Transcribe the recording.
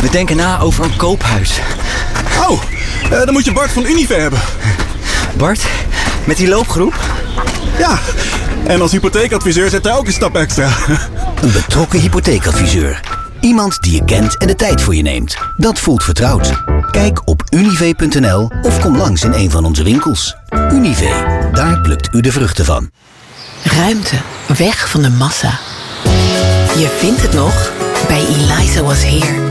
We denken na over een koophuis. Oh, dan moet je Bart van Unive hebben. Bart, met die loopgroep? Ja, en als hypotheekadviseur zet hij ook een stap extra. Een betrokken hypotheekadviseur. Iemand die je kent en de tijd voor je neemt. Dat voelt vertrouwd. Kijk op unive.nl of kom langs in een van onze winkels. Unive, daar plukt u de vruchten van. Ruimte, weg van de massa. Je vindt het nog bij Eliza Was Here.